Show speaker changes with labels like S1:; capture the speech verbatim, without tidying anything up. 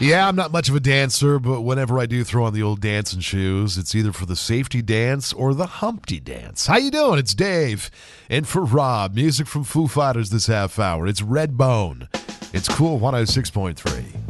S1: Yeah, I'm not much of a dancer, but whenever I do throw on the old dancing shoes, it's either for the safety dance or the Humpty dance. How you doing? It's Dave. And for Rob, music from Foo Fighters this half hour. It's Redbone. It's Cool one oh six point three.